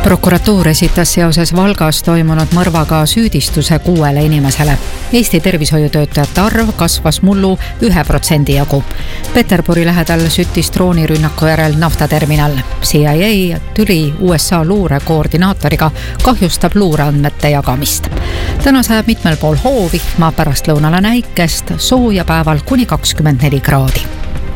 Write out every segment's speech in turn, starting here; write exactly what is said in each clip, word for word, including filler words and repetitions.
Prokuratuur esitas seoses Valgas toimunud mõrvaga süüdistuse kuuele inimesele. Eesti tervishoiutöötajate arv kasvas mullu ühe protsendi jagu. Peterburi lähedal süttis droonirünnaku järel naftaterminal. C I A tüli U S A luure koordinaatoriga kahjustab luureandmete jagamist. Täna sajab mitmel pool hoovihma, pärastlõunal näikest, sooja päeval kuni kakskümmend neli kraadi.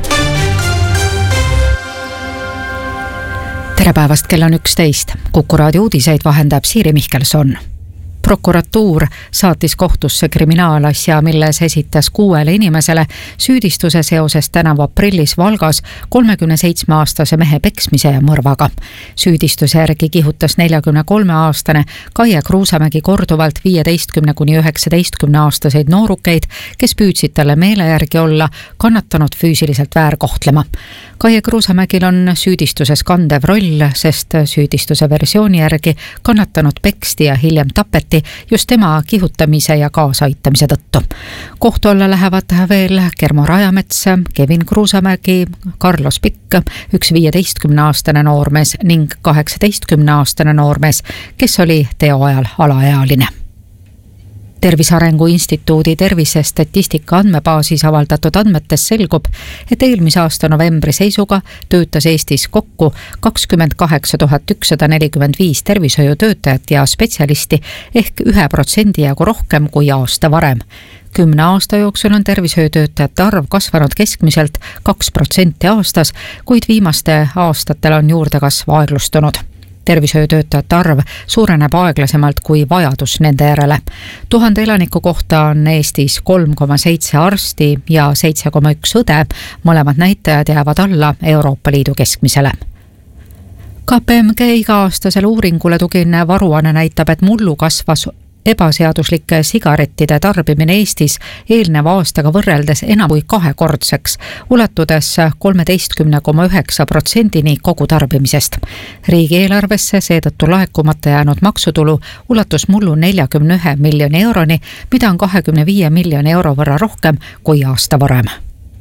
Tere päevast, kell on üksteist. Kuku raadio uudiseid vahendab Siiri Mihkelson. Prokuratuur saatis kohtusse kriminaalasja, milles esitas kuuele inimesele süüdistuse seoses tänavu aprillis Valgas kolmekümne seitsme aastase mehe peksmise ja mõrvaga. Süüdistuse järgi kihutas neljakümne kolme aastane Kaie Kruusamägi korduvalt viieteistkümne kuni üheksateistkümne aastaseid noorukeid, kes püüdsid talle meele järgi olla kannatanud füüsiliselt väärkohtlema. Kaie Kruusamägil on süüdistuses kandev roll, sest süüdistuse versiooni järgi kannatanud peksti ja hiljem tapeti just tema kihutamise ja kaasaaitamise tõttu. Kohtu alla lähevad veel Kermo Rajamets, Kevin Kruusamägi, Carlos Pikk, üks viieteistkümne aastane noormees ning kaheksateistkümne aastane noormees, kes oli teo ajal alaealine. Tervise Arengu Instituudi tervisestatistika andmebaasis avaldatud andmetes selgub, et eelmise aasta novembri seisuga töötas Eestis kokku kakskümmend kaheksa tuhat ükssada nelikümmend viis tervishoiutöötajat ja spetsialisti ehk ühe protsendi jagu rohkem kui aasta varem. Kümne aasta jooksul on tervishoiutöötajate arv kasvanud keskmiselt kaks protsenti aastas, kuid viimaste aastatel on juurdekasv aeglustunud. Tervishoiutöötajate arv suureneb aeglasemalt kui vajadus nende järele. Tuhande elaniku kohta on Eestis kolm koma seitse arsti ja seitse koma üks õde, mõlemad näitajad jäävad alla Euroopa Liidu keskmisele. K P M G iga-aastasele uuringule tuginev aruanne näitab, et mullu kasvas ebaseaduslike sigarettide tarbimine Eestis eelneva aastaga võrreldes enam kui kahekordseks, ulatudes kolmeteistkümne koma üheksa protsendini kogu tarbimisest. Riigieelarvesse seetõttu laekumata jäänud maksutulu ulatus mullu neljakümne ühe miljoni euroni, mida on kahekümne viie miljoni euro võrra rohkem kui aasta varem.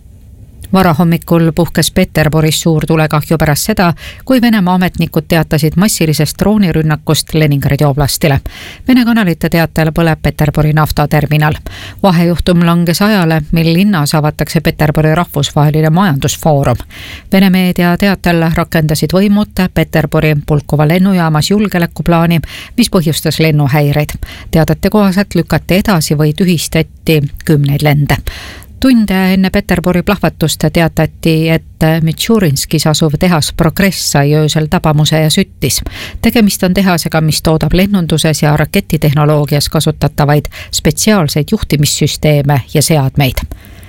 Varahommikul puhkes Peterburis suur tulekahju pärast seda, kui Venemaa ametnikud teatasid massilisest droonirünnakust Leningradi oblastile. Vene kanalite teatel põleb Peterburi naftaterminal. Vahejuhtum langes ajale, mil linnas avatakse Peterburi rahvusvaheline majandusfoorum. Vene meedia teatel rakendasid võimud Peterburi Pulkova lennujaamas julgeolekuplaani, mis põhjustas lennuhäireid. Teadete kohaselt lükati edasi või tühistati kümneid lende. Tunde enne Peterburi plahvatust teatati, et Mitšurinskis asuv tehas Progress sai öösel tabamuse ja süttis. Tegemist on tehasega, mis toodab lennunduses ja raketitehnoloogias kasutatavaid spetsiaalseid juhtimissüsteeme ja seadmeid.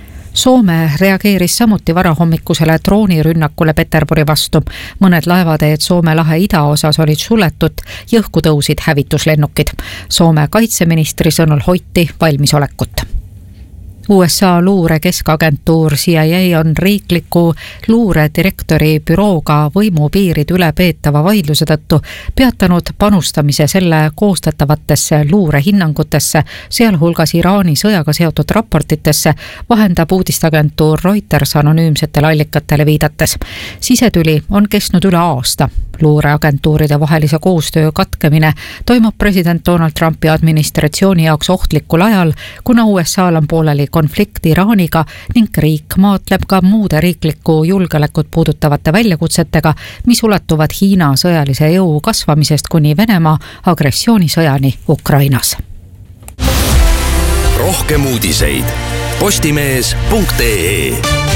Soome reageeris samuti varahommikusele droonirünnakule Peterburi vastu. Mõned laevateed Soome lahe idaosas olid suletud, jõhku tõusid hävituslennukid. Soome kaitseministri sõnul hoiti valmisolekut. U S A luure keskagentuur C I A on riikliku luure direktori bürooga võimupiirid üle peetava vaidluse tõttu peatanud panustamise selle koostatavatesse luurehinnangutesse, sealhulgas Iraani sõjaga seotud raportitesse, vahendab uudistagentuur Reuters anonüümsetele allikatele viidates. Sisetüli on kestnud üle aasta. Luureagentuuride vahelise koostöö katkemine toimub president Donald Trumpi administratsiooni jaoks ohtlikul ajal, kuna U S A-l on pooleli konflikt Iraaniga ning riik maatleb ka muude riiklikku julgeolekut puudutavate väljakutsetega, mis ulatuvad Hiina sõjalise jõu kasvamisest kuni Venemaa agressioonisõjani Ukrainas. Rohkem uudiseid postimees punkt ee.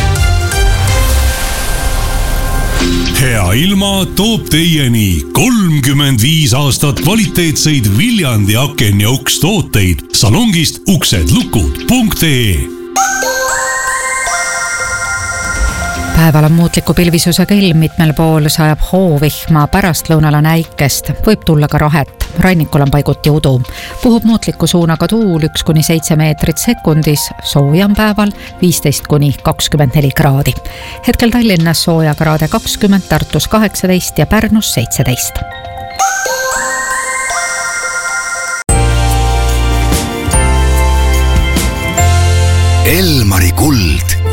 Hea ilma toob teieni kolmkümmend viis aastat kvaliteetseid Viljandi aken ja uks tooteid salongist uksedlukud punkt ee. Päeval on muutliku pilvisusega ilm, mitmel pool sajab hoovihma, pärastlõunal on äikest, võib tulla ka rahet, rannikul on paiguti udu. Puhub muutliku suunaga tuul üks kuni seitse meetrit sekundis, soojam päeval viisteist kuni kakskümmend neli kraadi. Hetkel Tallinnas sooja kraade kakskümmend, Tartus kaheksateist ja Pärnus seitseteist. Elmari kuld